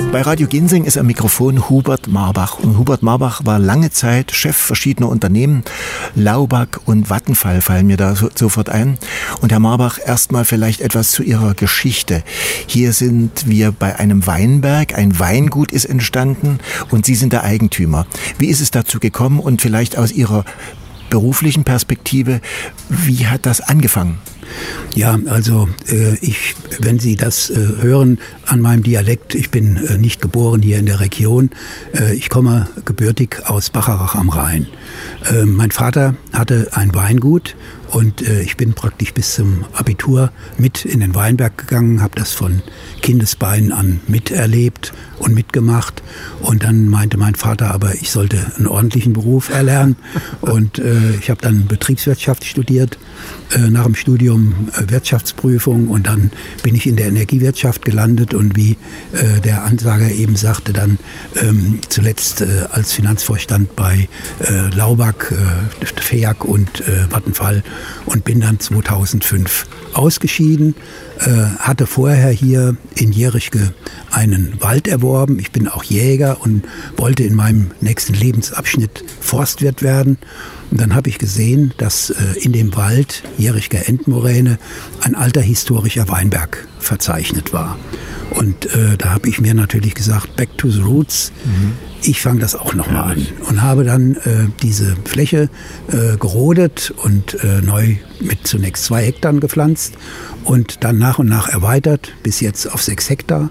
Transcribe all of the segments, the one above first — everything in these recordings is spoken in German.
Bei Radio Ginseng ist am Mikrofon Hubert Marbach. Und Hubert Marbach war lange Zeit Chef verschiedener Unternehmen. Laubach und Vattenfall fallen mir da sofort ein. Und Herr Marbach, erstmal vielleicht etwas zu Ihrer Geschichte. Hier sind wir bei einem Weinberg. Ein Weingut ist entstanden und Sie sind der Eigentümer. Wie ist es dazu gekommen und vielleicht aus Ihrer beruflichen Perspektive, wie hat das angefangen? Ja, also wenn Sie das hören an meinem Dialekt, ich bin nicht geboren hier in der Region. Ich komme gebürtig aus Bacharach am Rhein. Mein Vater hatte ein Weingut und ich bin praktisch bis zum Abitur mit in den Weinberg gegangen, habe das von Kindesbeinen an miterlebt und mitgemacht. Und dann meinte mein Vater aber, ich sollte einen ordentlichen Beruf erlernen. Und ich habe dann Betriebswirtschaft studiert, nach dem Studium Wirtschaftsprüfung, und dann bin ich in der Energiewirtschaft gelandet und wie der Ansager eben sagte, dann zuletzt als Finanzvorstand bei Laubach, FEAG und Vattenfall, und bin dann 2005 ausgeschieden, hatte vorher hier in Jerichke einen Wald erworben. Ich bin auch Jäger und wollte in meinem nächsten Lebensabschnitt Forstwirt werden. Und dann habe ich gesehen, dass in dem Wald Jerichker Endmoräne ein alter historischer Weinberg verzeichnet war. Und da habe ich mir natürlich gesagt, back to the roots. Ich fange das auch nochmal an und habe dann diese Fläche gerodet und neu mit zunächst 2 Hektar gepflanzt und dann nach und nach erweitert bis jetzt auf 6 Hektar.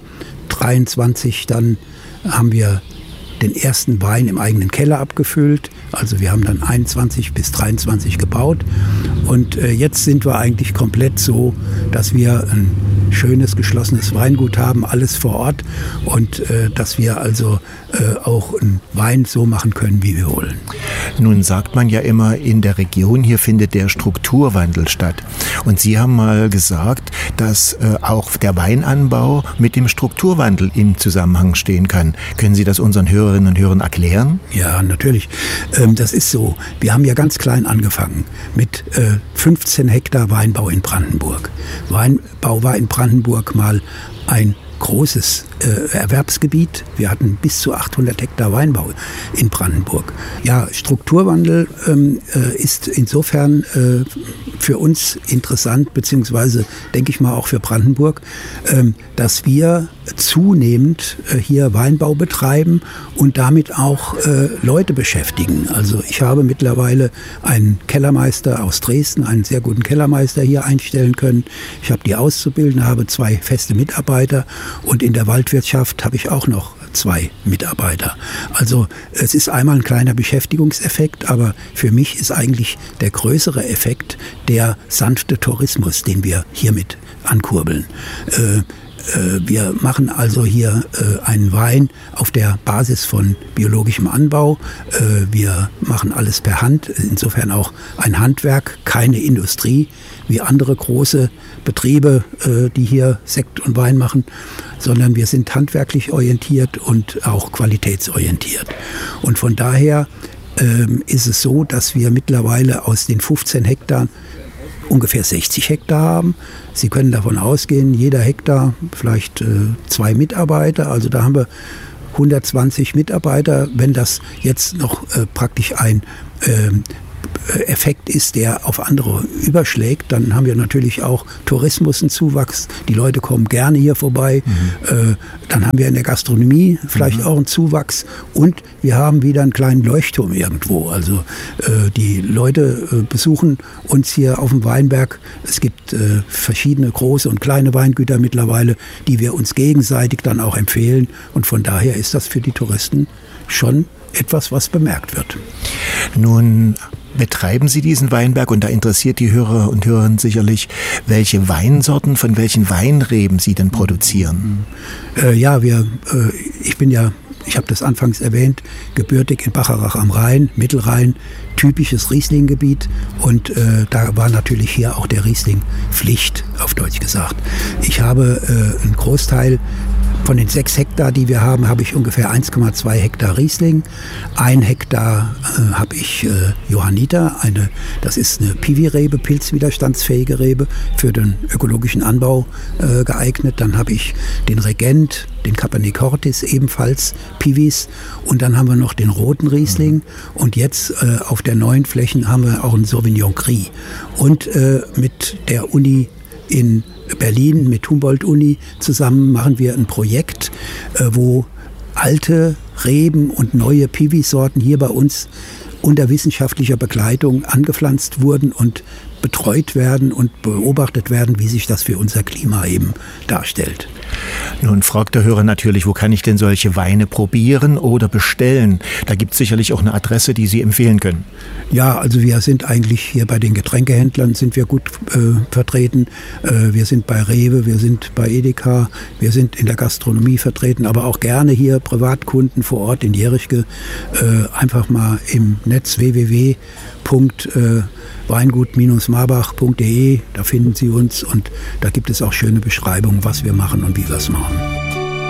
23 dann haben wir den ersten Wein im eigenen Keller abgefüllt. Also wir haben dann 21 bis 23 gebaut. Und jetzt sind wir eigentlich komplett so, dass wir ein schönes, geschlossenes Weingut haben, alles vor Ort. Und dass wir also auch einen Wein so machen können, wie wir wollen. Nun sagt man ja immer, in der Region hier findet der Strukturwandel statt. Und Sie haben mal gesagt, dass auch der Weinanbau mit dem Strukturwandel im Zusammenhang stehen kann. Können Sie das unseren Hörerinnen und Hörern erklären? Ja, natürlich. Das ist so. Wir haben ja ganz klein angefangen mit 15 Hektar Weinbau in Brandenburg. Weinbau war in Brandenburg mal ein großes Erwerbsgebiet. Wir hatten bis zu 800 Hektar Weinbau in Brandenburg. Ja, Strukturwandel ist insofern für uns interessant, beziehungsweise denke ich mal auch für Brandenburg, dass wir zunehmend hier Weinbau betreiben und damit auch Leute beschäftigen. Also ich habe mittlerweile einen Kellermeister aus Dresden, einen sehr guten Kellermeister hier einstellen können. Ich habe die Auszubildenden, habe 2 feste Mitarbeiter und in der Waldwirtschaft habe ich auch noch 2 Mitarbeiter. Also es ist einmal ein kleiner Beschäftigungseffekt, aber für mich ist eigentlich der größere Effekt der sanfte Tourismus, den wir hiermit ankurbeln. Wir machen also hier einen Wein auf der Basis von biologischem Anbau. Wir machen alles per Hand, insofern auch ein Handwerk, keine Industrie wie andere große Betriebe, die hier Sekt und Wein machen, sondern wir sind handwerklich orientiert und auch qualitätsorientiert. Und von daher ist es so, dass wir mittlerweile aus den 15 Hektar ungefähr 60 Hektar haben. Sie können davon ausgehen, jeder Hektar vielleicht 2 Mitarbeiter. Also da haben wir 120 Mitarbeiter. Wenn das jetzt noch praktisch ein Effekt ist, der auf andere überschlägt, dann haben wir natürlich auch Tourismus, einen Zuwachs. Die Leute kommen gerne hier vorbei. Dann haben wir in der Gastronomie vielleicht auch einen Zuwachs und wir haben wieder einen kleinen Leuchtturm irgendwo. Also die Leute besuchen uns hier auf dem Weinberg. Es gibt verschiedene große und kleine Weingüter mittlerweile, die wir uns gegenseitig dann auch empfehlen. Und von daher ist das für die Touristen schon etwas, was bemerkt wird. Nun betreiben Sie diesen Weinberg und da interessiert die Hörer und Hörerinnen sicherlich, welche Weinsorten von welchen Weinreben Sie denn produzieren. Ich habe das anfangs erwähnt, gebürtig in Bacharach am Rhein, Mittelrhein, typisches Riesling-Gebiet und da war natürlich hier auch der Riesling Pflicht, auf Deutsch gesagt. Ich habe einen Großteil Von den 6 Hektar, die wir haben, habe ich ungefähr 1,2 Hektar Riesling. 1 Hektar habe ich Johanniter, das ist eine Piwi-Rebe, pilzwiderstandsfähige Rebe, für den ökologischen Anbau geeignet. Dann habe ich den Regent, den Cabernet Cortis, ebenfalls Piwis. Und dann haben wir noch den roten Riesling. Und jetzt auf der neuen Flächen haben wir auch einen Sauvignon Gris. Und mit der Uni in Berlin, mit Humboldt-Uni zusammen machen wir ein Projekt, wo alte Reben und neue Piwi-Sorten hier bei uns unter wissenschaftlicher Begleitung angepflanzt wurden und betreut werden und beobachtet werden, wie sich das für unser Klima eben darstellt. Nun fragt der Hörer natürlich, wo kann ich denn solche Weine probieren oder bestellen? Da gibt es sicherlich auch eine Adresse, die Sie empfehlen können. Ja, also wir sind eigentlich hier bei den Getränkehändlern sind wir gut vertreten. Wir sind bei Rewe, wir sind bei Edeka, wir sind in der Gastronomie vertreten, aber auch gerne hier Privatkunden vor Ort in Jerichke. Einfach mal im Netz www.weingut-marbach.de, da finden Sie uns und da gibt es auch schöne Beschreibungen, was wir machen und wie wir es machen.